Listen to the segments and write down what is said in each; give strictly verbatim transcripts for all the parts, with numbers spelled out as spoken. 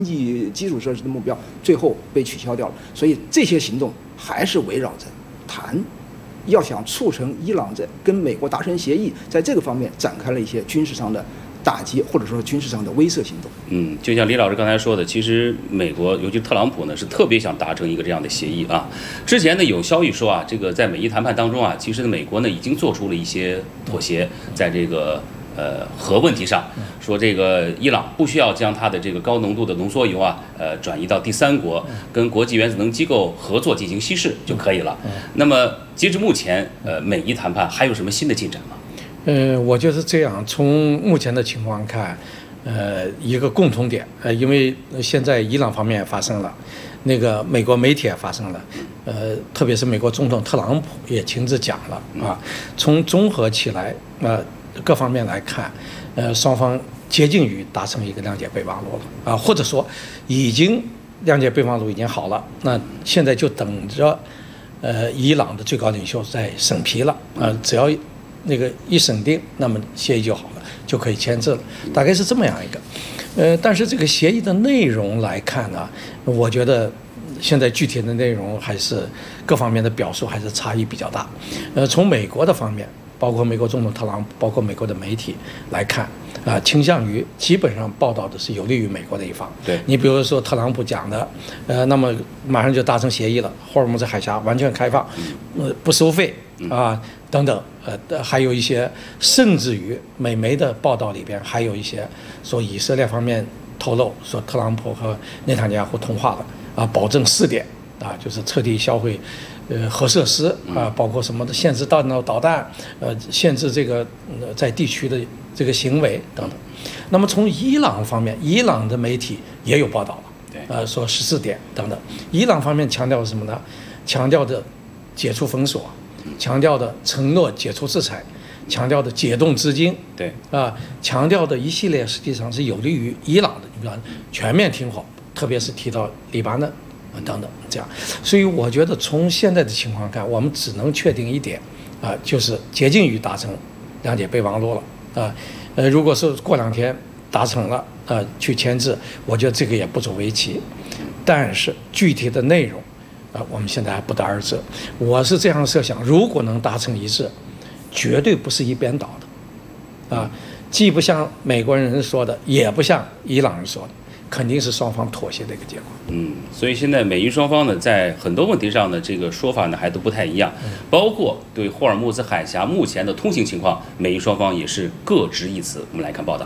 济基础设施的目标最后被取消掉了。所以这些行动还是围绕着谈，要想促成伊朗在跟美国达成协议，在这个方面展开了一些军事上的打击，或者说军事上的威慑行动。 嗯，就像李老师刚才说的，其实美国尤其特朗普呢是特别想达成一个这样的协议啊。之前呢有消息说啊，这个在美伊谈判当中啊，其实呢美国呢已经做出了一些妥协，在这个呃核问题上，说这个伊朗不需要将它的这个高浓度的浓缩铀啊，呃转移到第三国，跟国际原子能机构合作进行稀释就可以了。那么截至目前，呃美伊谈判还有什么新的进展吗？ 呃，我觉得这样，从目前的情况看，呃，一个共同点，呃，因为现在伊朗方面发生了，那个美国媒体也发生了，呃，特别是美国总统特朗普也亲自讲了啊。从综合起来，呃，各方面来看，呃，双方接近于达成一个谅解备忘录了啊，或者说已经谅解备忘录已经好了，那现在就等着，呃，伊朗的最高领袖在审批了啊，只要那个一审定，那么协议就好了，就可以签字了，大概是这么样一个。呃，但是这个协议的内容来看呢，我觉得现在具体的内容还是各方面的表述还是差异比较大。呃，从美国的方面，包括美国总统特朗普，包括美国的媒体来看，啊、呃，倾向于基本上报道的是有利于美国的一方。 对，你比如说特朗普讲的，呃，那么马上就达成协议了，霍尔木兹海峡完全开放，呃，不收费啊、呃、等等，呃，还有一些甚至于美媒的报道里边还有一些说以色列方面透露说特朗普和内塔尼亚胡通话了啊，保证四点啊，就是彻底销毁。呃，核设施啊，包括什么的限制弹道导弹，呃，限制这个、呃、在地区的这个行为等等。那么从伊朗方面，伊朗的媒体也有报道了， 对， 呃，说十四点等等。伊朗方面强调什么呢？强调的解除封锁，强调的承诺解除制裁，强调的解冻资金， 对， 啊、呃，强调的一系列实际上是有利于伊朗的，你比方全面停火，特别是提到黎巴嫩。等等，这样，所以我觉得从现在的情况看，我们只能确定一点，啊、呃，就是接近于达成谅解备忘录了，啊、呃，呃，如果是过两天达成了，呃，去签字，我觉得这个也不足为奇，但是具体的内容，啊、呃，我们现在还不得而知。我是这样设想，如果能达成一致，绝对不是一边倒的，啊、呃，既不像美国人说的，也不像伊朗人说的。肯定是双方妥协的一个结果。 嗯，所以现在美伊双方呢，在很多问题上的这个说法呢，还都不太一样，包括对霍尔木兹海峡目前的通行情况，美伊双方也是各执一词。我们来看报道。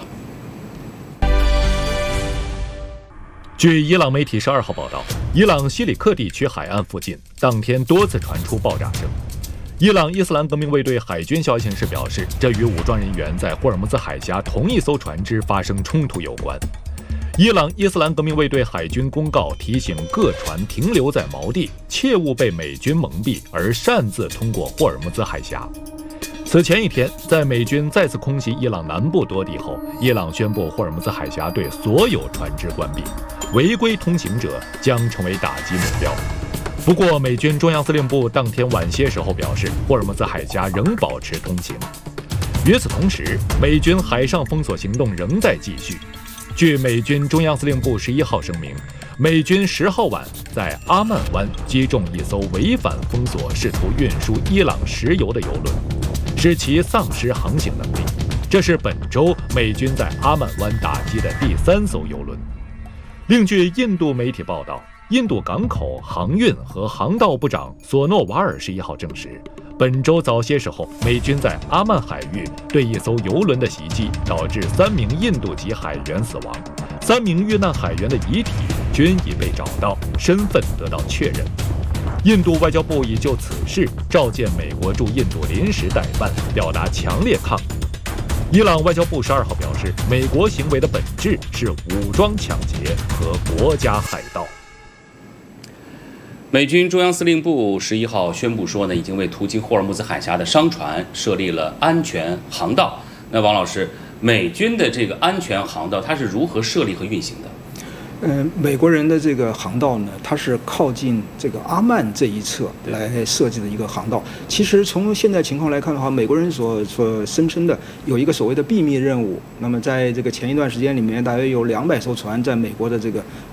据伊朗媒体十二号报道，伊朗西里克地区海岸附近当天多次传出爆炸声。伊朗伊斯兰革命卫队海军消息人士表示，这与武装人员在霍尔木兹海峡同一艘船只发生冲突有关。伊朗伊斯兰革命卫队海军公告提醒各船停留在锚地，切勿被美军蒙蔽而擅自通过霍尔木兹海峡。此前一天，在美军再次空袭伊朗南部多地后，伊朗宣布霍尔木兹海峡对所有船只关闭，违规通行者将成为打击目标。不过，美军中央司令部当天晚些时候表示，霍尔木兹海峡仍保持通行。与此同时，美军海上封锁行动仍在继续。据美军中央司令部十一号声明，美军十号晚在阿曼湾击中一艘违反封锁、试图运输伊朗石油的油轮，使其丧失航行能力。这是本周美军在阿曼湾打击的第三艘油轮。另据印度媒体报道，印度港口、航运和航道部长索诺瓦尔十一号证实，本周早些时候，美军在阿曼海域对一艘油轮的袭击，导致三名印度籍海员死亡，三名遇难海员的遗体均已被找到，身份得到确认。印度外交部已就此事召见美国驻印度临时代办，表达强烈抗议。伊朗外交部十二号表示，美国行为的本质是武装抢劫和国家海盗。 美军中央司令部十一号宣布说呢，已经为途经霍尔木兹海峡的商船设立了安全航道。那王老师，美军的这个安全航道它是如何设立和运行的？ 嗯、呃，美国人的这个航道呢，它是靠近这个阿曼这一侧来设计的一个航道。其实从现在情况来看的话，美国人所所声称的有一个所谓的秘密任务。那么在这个前一段时间里面，大约有两百艘船在美国的这个